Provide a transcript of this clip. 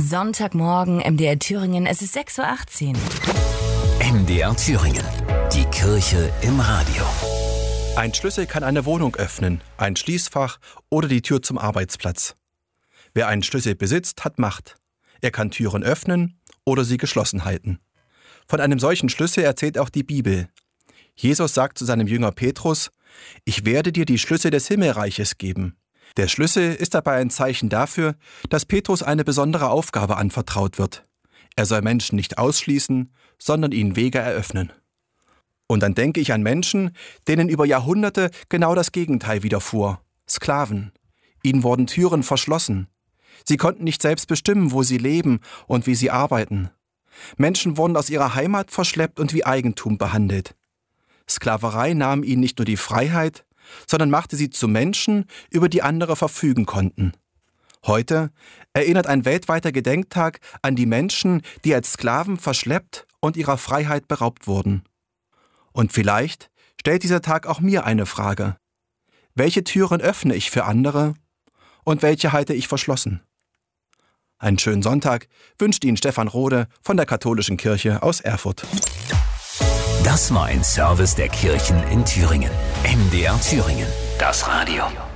Sonntagmorgen, MDR Thüringen, es ist 6.18 Uhr. MDR Thüringen, die Kirche im Radio. Ein Schlüssel kann eine Wohnung öffnen, ein Schließfach oder die Tür zum Arbeitsplatz. Wer einen Schlüssel besitzt, hat Macht. Er kann Türen öffnen oder sie geschlossen halten. Von einem solchen Schlüssel erzählt auch die Bibel. Jesus sagt zu seinem Jünger Petrus: Ich werde dir die Schlüssel des Himmelreiches geben. Der Schlüssel ist dabei ein Zeichen dafür, dass Petrus eine besondere Aufgabe anvertraut wird. Er soll Menschen nicht ausschließen, sondern ihnen Wege eröffnen. Und dann denke ich an Menschen, denen über Jahrhunderte genau das Gegenteil widerfuhr. Sklaven. Ihnen wurden Türen verschlossen. Sie konnten nicht selbst bestimmen, wo sie leben und wie sie arbeiten. Menschen wurden aus ihrer Heimat verschleppt und wie Eigentum behandelt. Sklaverei nahm ihnen nicht nur die Freiheit, sondern machte sie zu Menschen, über die andere verfügen konnten. Heute erinnert ein weltweiter Gedenktag an die Menschen, die als Sklaven verschleppt und ihrer Freiheit beraubt wurden. Und vielleicht stellt dieser Tag auch mir eine Frage. Welche Türen öffne ich für andere und welche halte ich verschlossen? Einen schönen Sonntag wünscht Ihnen Stefan Rode von der Katholischen Kirche aus Erfurt. Das war ein Service der Kirchen in Thüringen. MDR Thüringen, das Radio.